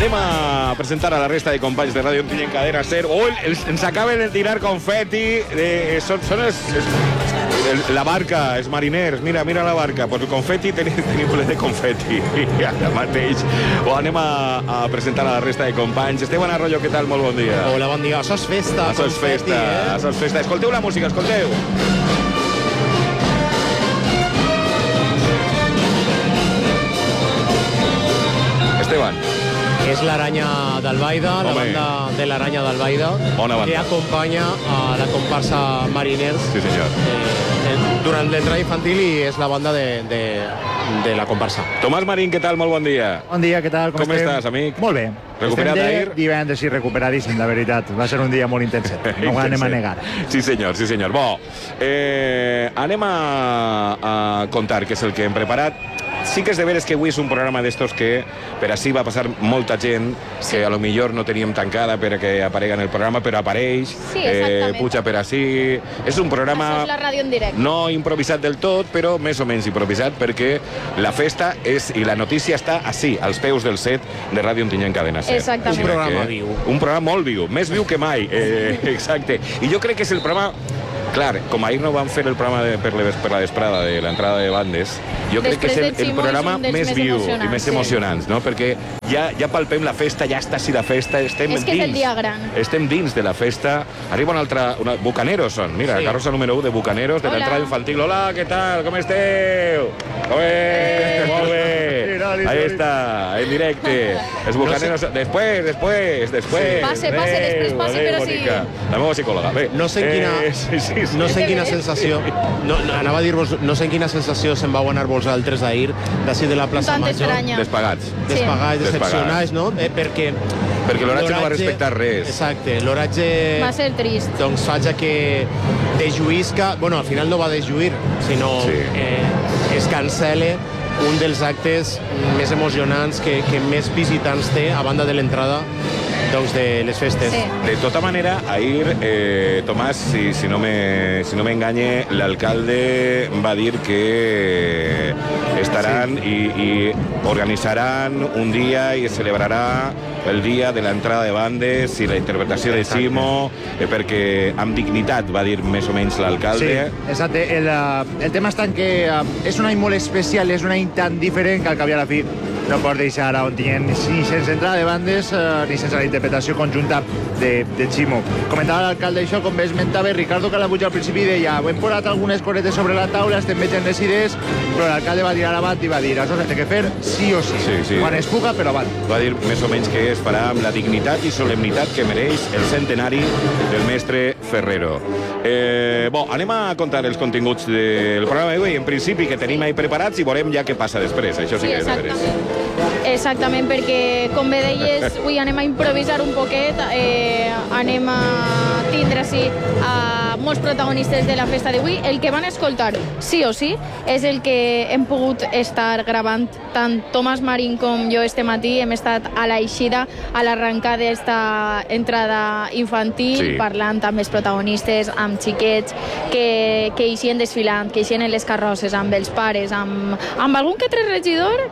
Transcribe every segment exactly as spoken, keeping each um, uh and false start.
Anem a presentar a la resta de companys de Ràdio Ontinyent Cadena Ser. Oh, els, ens acaben de tirar confeti. Eh, són són els, els, la barca, els mariners. Mira, mira la barca. Pues el confeti tenim, tenim ple de confeti. Ara mateix. O anem a, a presentar a la resta de companys. Esteban Arroyo, què tal? Molt bon dia. Hola, bon dia. Això és festa. Això és festa. Eh? Això és festa. Escolteu la música, escolteu. Esteban. És l'Aranya d'Albaida, la banda de l'Aranya d'Albaida, que acompanya a la comparsa Mariners. Sí, senyor. Eh, durant l'entrada infantil i és la banda de, de, de la comparsa. Tomàs Marín, què tal? Molt bon dia. Bon dia, què tal? Com, Com estàs, amic? Molt bé. Recuperat d'ahir? Divendres, sí, recuperadíssim, la veritat. Va ser un dia molt intenset, no ho anem a negar. Sí, senyor, sí, senyor. Bo, eh, anem a, a contar què és el que hem preparat. Sí que és de veres que avui és un programa d'estos que per així va passar molta gent que a lo millor no teníem tancada perquè aparega en el programa, però apareix, sí, eh, puja per així. És un programa Això és la ràdio en directe. No improvisat del tot, però més o menys improvisat, perquè la festa és i la notícia està així, als peus del set de Ràdio Ontinyent Cadena Ser. Exactament. Un programa viu. Un programa molt viu, més viu que mai. Eh, exacte. I jo crec que és el programa... Clar, com ahir no van fer el programa de, per, la, per la vesprada de l'entrada de bandes, jo crec que és el, el programa més viu i més emocionant, no? Perquè ja, ja palpem la festa, ja està així la festa, estem és que dins. És el dia gran. Estem dins de la festa. Arriba una altra... Una, Bucaneros són, mira, sí. Carrossa número u de Bucaneros, de l'entrada infantil. Hola, què tal? Com esteu? Com és? Molt bé. Ahí està, en directe. Els Bucaneros... No sé. Després, després, després. Sí. Passe, passe, després passe, però sí. La meva psicòloga. Bé. No sé en quina... Eh, sí, sí, sí. No sé en quina sensació... No, no, anava a dir-vos, no sé en quina sensació se'n vau anar vosaltres d'ahir, d'ací de la plaça Tant Major. estranya. Despagats. Despagats, decepcionats, no? Eh, perquè... Perquè l'oratge no va respectar res. Exacte, l'oratge... Va ser trist. Doncs faig que dejuïsca... Bueno, al final no va dejuir, sinó sí. eh, es cancele un dels actes més emocionants que, que més visitants té, a banda de l'entrada doncs de les festes. Sí. De tota manera, ahir, eh, Tomàs, si, si no me, si no m'enganye, l'alcalde va dir que estaran sí. i, i organitzaran un dia i es celebrarà el dia de l'entrada de bandes i la interpretació de Ximo, eh, perquè amb dignitat, va dir més o menys l'alcalde. Sí, exacte. El, el tema està en que uh, és un any molt especial, és un any tan diferent que al cap i a la fi no pots deixar a Ontinyent ni sense entrada de bandes uh, ni sense la interpretació conjunta de, de Ximo. Comentava l'alcalde això, com bé esmentava, Ricardo Calabuig al principi deia hem posat algunes coretes sobre la taula, estem veient les idees, però l'alcalde va tirar avant i va dir això s'ha de fer sí o sí, sí, sí. quan es puga, però avant. Va dir més o menys que es farà amb la dignitat i solemnitat que mereix el centenari del mestre Ferrero. Eh, bo, anem a contar els continguts del programa d'avui, en principi que tenim ahí preparats i veurem ja què passa després, això sí, sí que és de veres. Exactament, perquè com bé deies, avui anem a improvisar un poquet, eh, anem a tindre sí, a molts protagonistes de la festa d'avui. El que van escoltar, sí o sí, és el que hem pogut estar gravant tant Tomàs Marín com jo este matí. Hem estat a l'eixida, a l'arrencada d'esta entrada infantil, sí. parlant amb els protagonistes, amb xiquets que, que eixien desfilant, que eixien en les carrosses, amb els pares, amb, amb algun que altre regidor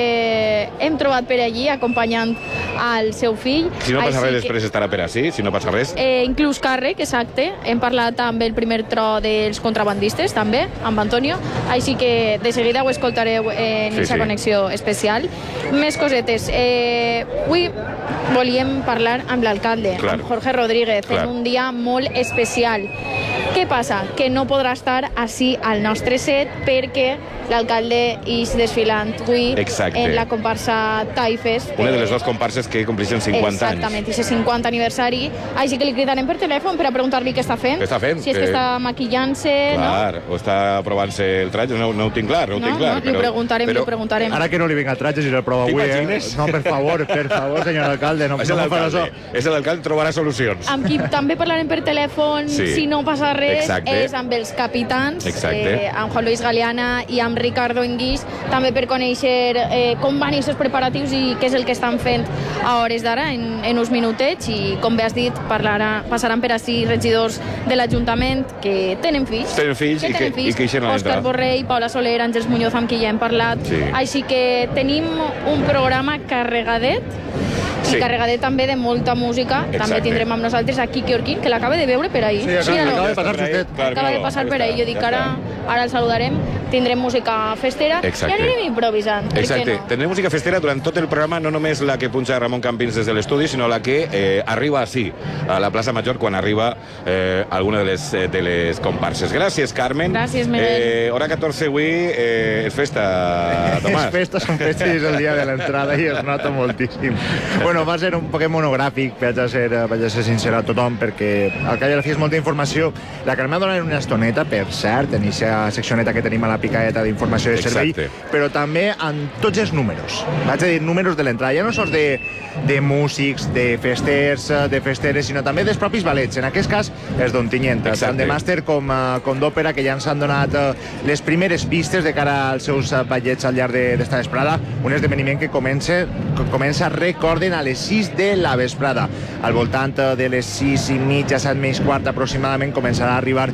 que hem trobat per allí acompanyant al seu fill. Si no passa Així res, que... després estarà per així, si no passa res. Eh, inclús càrrec, exacte. Hem parlat amb el primer tro dels contrabandistes, també, amb Antonio. Així que de seguida ho escoltareu en aquesta sí, sí. connexió especial. Més cosetes. Eh, avui volíem parlar amb l'alcalde, amb Jorge Rodríguez, Clar. en un dia molt especial. Què passa? Que no podrà estar així al nostre set perquè l'alcalde ix desfilant avui Exacte. en la comparsa Taifes. Una de les dues comparses que compleixen cinquanta anys. Exactament, i cinquanta aniversari. Així que li cridarem per telèfon per a preguntar-li què està fent. Què està fent? Si és que, que està maquillant-se, clar, no? o està provant-se el traje, no, no ho tinc clar, no, no ho tinc clar. No, li ho preguntarem, però... li ho preguntarem. Ara que no li venga el traje, si el prova avui, eh? No, per favor, per favor, senyor alcalde, no, és no fa això. És l'alcalde, trobarà solucions. Amb qui també parlarem per telèfon, sí. si no passa res, Exacte. és amb els capitans, eh, amb Juan Luis Galeana i amb Ricardo Enguix, també per conèixer eh, com van aquests preparatius i què és el que estan fent a hores d'ara, en, en uns minutets, i com bé has dit, parlarà, passaran per així regidors de l'Ajuntament que tenen fills. Tenen fills, que, tenen fills. i que ixen a l'entrada. Òscar Borrell, Paula Soler, Àngels Muñoz, amb qui ja hem parlat. Sí. Així que tenim un programa carregadet Sí. I carregadet també de molta música. Exacte. També tindrem amb nosaltres a Quique Orquín, que l'acaba de veure per ahir. Sí, acaba, o no? acaba de passar vostè. Clar, Acaba de claro, passar ja per ahir. està, Jo dic ja ara, està. ara el saludarem. Tindrem música festera Exacte. i anirem improvisant. Per Exacte. què no? Tendrem música festera durant tot el programa, no només la que punxa Ramon Campins des de l'estudi, sinó la que eh, arriba així, a la plaça Major, quan arriba eh, alguna de les, eh, de les comparses. Gràcies, Carmen. Gràcies, Miguel. Eh, hora catorze avui eh, és festa, Tomàs. És festa, són festes i és el dia de l'entrada i es nota moltíssim. Bueno, va ser un poquet monogràfic, vaig a ser, vaig a ser sincer a tothom, perquè al cap i a la fi és molta informació. La Carme ha donat una estoneta, per cert, en aquesta seccioneta que tenim a la picadeta d'informació de servei, Exacte. però també en tots els números. Vaig a dir números de l'entrada, ja no sols de, de músics, de festers, de festeres, sinó també dels propis ballets. En aquest cas, els d'Ontinyent, Exacte. tant de màster com, uh, com d'òpera, que ja ens han donat uh, les primeres pistes de cara als seus uh, ballets al llarg d'esta vesprada. Un esdeveniment que comença, que comença, recorden, a les sis de la vesprada. Al voltant uh, de les sis i mitja, set menys quart aproximadament, començarà a arribar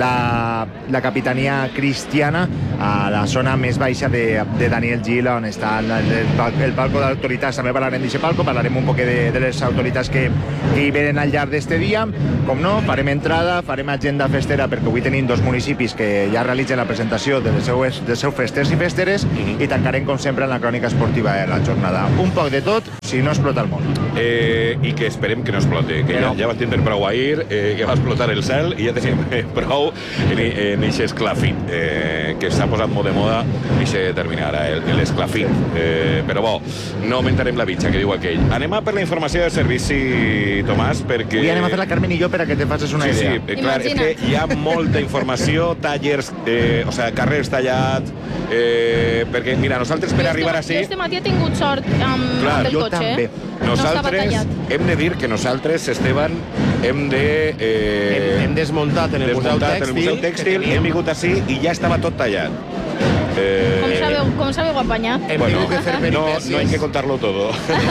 la, la capitania cristiana a la zona més baixa de, de Daniel Gil, on està el, el, el palco d'autoritats. També parlarem d'aquest palco, parlarem un poc de, de les autoritats que, que hi venen al llarg d'este dia. Com no, farem entrada, farem agenda festera, perquè avui tenim dos municipis que ja realitzen la presentació dels seus, dels seus festers i festeres, Mhm. i tancarem, com sempre, en la crònica esportiva de la jornada. Un poc de tot, si no explota el món. Eh, I que esperem que no explote, que ja, no. ja va tindre prou ahir, eh, que va explotar el cel i ja tenim eh, prou en, en aquest esclafit, eh, que s'ha posat molt de moda i se termina ara l'esclafit. Eh, però bo, no augmentarem la bitxa, que diu aquell. Anem a per la informació de servici, Tomàs, perquè... Avui anem a fer la Carmen i jo per a que te facis una Sí, sí, idea. eh, clar, és Imagina't. que hi ha molta informació, tallers, eh, o sigui, carrers tallats, eh, perquè, mira, nosaltres per Jo arribar este, així... jo este matí he tingut sort amb, Clar, amb el jo cotxe. també. Eh? No estava Nosaltres tallat. hem de dir que nosaltres, Esteban, hem de... Eh, Hem, hem desmuntat en el Museu desmuntat Tèxtil. el Museu que Tèxtil, teníem. hem vingut així i ja estava tot tallat. Eh, Com sabeu, com sabeu apanyar? Hem Bueno, tingut que fer no, peripècies. no hay que contarlo todo.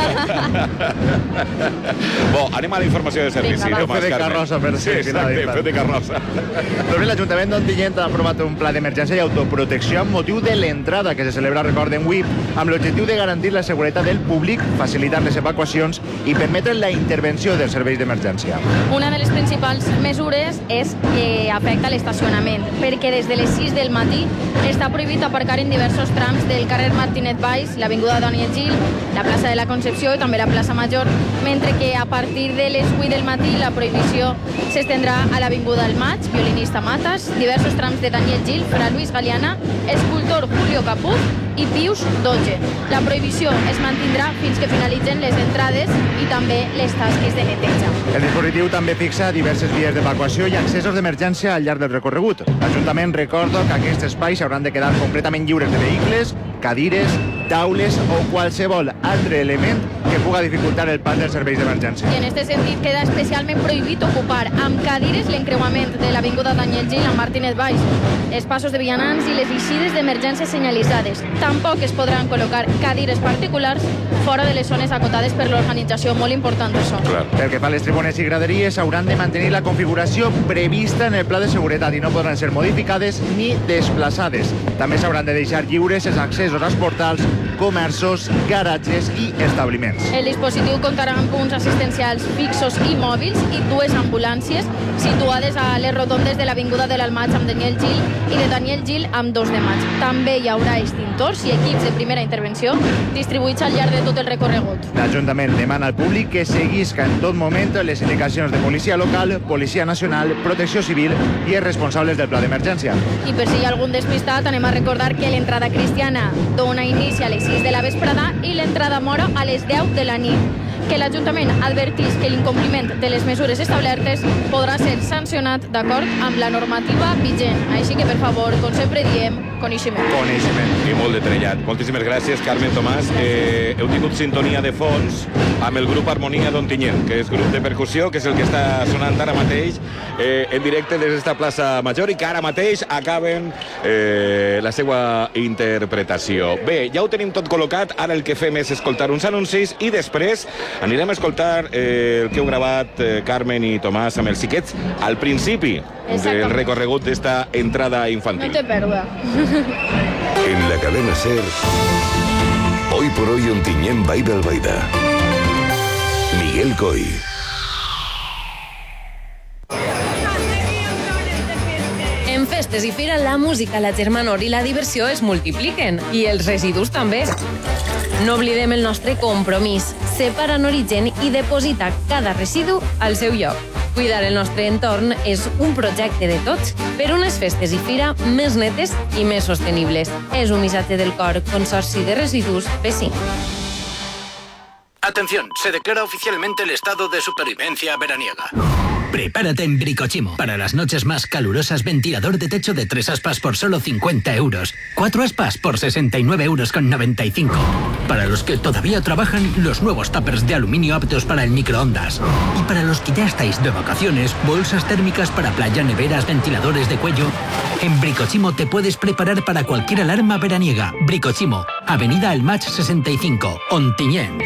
Bo, anem a la informació de servici. Vinga, va. Tomàs Fe de Carmen. carrossa, per Sí, ser, exacte, final, fe de carrossa. Doncs bé, l'Ajuntament d'Ontinyent ha aprovat un pla d'emergència i autoprotecció amb motiu de l'entrada que se celebra, recorden, avui, amb l'objectiu de garantir la seguretat del públic, facilitar les evacuacions i permetre la intervenció dels serveis d'emergència. Una de les principals mesures és que afecta l'estacionament, perquè des de les sis del matí està prohibit aparcar en diversos trams del carrer Martinet Valls, l'Avinguda Daniel Gil, la plaça de la Concepció i també la plaça Major, mentre que a partir de les vuit del matí la prohibició s'estendrà a l'Avinguda del Maig, Violinista Matas, diversos trams de Daniel Gil, Fra Luis Galeana, escultor Julio Capuz i Pius dotze. La prohibició es mantindrà fins que finalitzen les entrades i també les tasques de neteja. El dispositiu també fixa diverses vies d'evacuació i accessos d'emergència al llarg del recorregut. L'Ajuntament recorda que aquests espais hauran de quedar completament lliures de vehicles, cadires, taules o qualsevol altre element que puga dificultar el pas dels serveis d'emergència. I en aquest sentit queda especialment prohibit ocupar amb cadires l'encreuament de l'Avinguda Daniel Gil amb Martínez Valls, els passos de vianants i les eixides d'emergència senyalitzades. Tampoc es podran col·locar cadires particulars fora de les zones acotades per l'organització. Molt important això. Clar. Pel que fa a les tribunes i graderies, hauran de mantenir la configuració prevista en el pla de seguretat i no podran ser modificades ni desplaçades. També s'hauran de deixar lliures els accessos als portals, comerços, garatges i establiments. El dispositiu comptarà amb punts assistencials fixos i mòbils i dues ambulàncies situades a les rotondes de l'Avinguda de l'Almaig amb Daniel Gil i de Daniel Gil amb dos de maig. També hi haurà extintors i equips de primera intervenció distribuïts al llarg de tot el recorregut. L'Ajuntament demana al públic que seguisca en tot moment les indicacions de policia local, policia nacional, protecció civil i els responsables del pla d'emergència. I per si hi ha algun despistat, anem a recordar que l'entrada cristiana dona inici a les sis de la vesprada i l'entrada mora a les deu de la nit. Que l'Ajuntament advertís que l'incompliment de les mesures establertes podrà ser sancionat d'acord amb la normativa vigent. Així que, per favor, com sempre diem, coneixement. Coneixement. I molt detallat. Moltíssimes gràcies, Carmen Tomàs. Eh, heu tingut sintonia de fons amb el grup Harmonia d'Ontinyent, que és grup de percussió, que és el que està sonant ara mateix eh, en directe des d'esta plaça Major i que ara mateix acaben eh, la seva interpretació. Bé, ja ho tenim tot col·locat, ara el que fem és escoltar uns anuncis i després anirem a escoltar eh, el que heu gravat eh, Carmen i Tomàs amb els xiquets al principi del Exactament. recorregut d'esta entrada No infantil. te perda. En la cadena SER, hoy por hoy Ontinyent Baida Albaida. Miguel Coy. En festes i fira, la música, la germanor i la diversió es multipliquen. I els residus també. No oblidem el nostre compromís. Separa en origen i deposita cada residu al seu lloc. Cuidar el nostre entorn és un projecte de tots per unes festes i fira més netes i més sostenibles. És un missatge del cor Consorci de Residus P cinc. Atención, se declara oficialmente el estado de supervivencia veraniega. Prepárate en Bricochimo. Para las noches más calurosas, ventilador de techo de tres aspas por solo cincuenta euros. Cuatro aspas por sesenta y nueve euros con noventa y cinco. Para los que todavía trabajan, los nuevos tuppers de aluminio aptos para el microondas. Y para los que ya estáis de vacaciones, bolsas térmicas para playa, neveras, ventiladores de cuello. En Bricochimo te puedes preparar para cualquier alarma veraniega. Bricochimo, Avenida El Match sesenta y cinco, Ontinyent.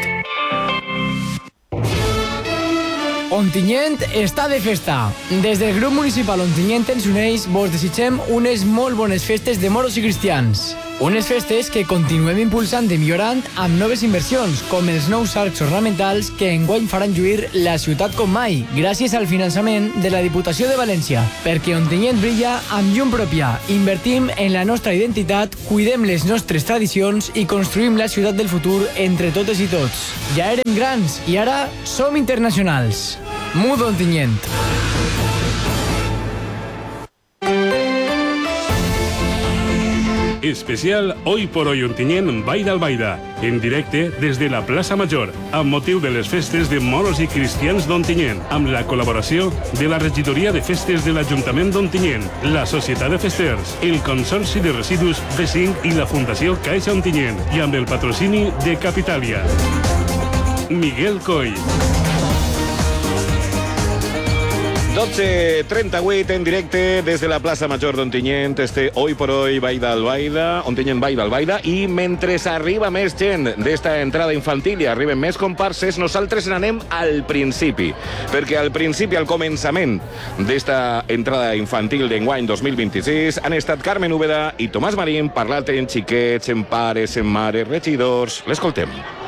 Ontinyent està de festa. Des del grup municipal Ontinyent ens uneix, vos desitgem unes molt bones festes de moros i cristians. Unes festes que continuem impulsant i millorant amb noves inversions, com els nous arcs ornamentals que enguany faran lluir la ciutat com mai, gràcies al finançament de la Diputació de València. Perquè Ontinyent brilla amb llum pròpia. Invertim en la nostra identitat, cuidem les nostres tradicions i construïm la ciutat del futur entre totes i tots. Ja érem grans i ara som internacionals. Mudo Ontinyent. Especial Hoy por Hoy Ontinyent Baida al Baida, en directe des de la plaça Major, amb motiu de les festes de moros i cristians d'Ontinyent, amb la col·laboració de la Regidoria de Festes de l'Ajuntament d'Ontinyent, la Societat de Festers, el Consorci de Residus P cinc i la Fundació Caixa Ontinyent, i amb el patrocini de Capitalia. Miguel Coy. dotze trenta-vuit en directe des de la plaça Major d'Ontinyent, este Hoy por Hoy Baida al Baida, Ontinyent Baida al Baida, i mentre arriba més gent d'esta entrada infantil i arriben més comparses, nosaltres n'anem al principi, perquè al principi, al començament d'esta entrada infantil d'enguany dos mil vint-i-sis, han estat Carmen Úbeda i Tomàs Marín parlant en xiquets, en pares, en mares, regidors. L'escoltem.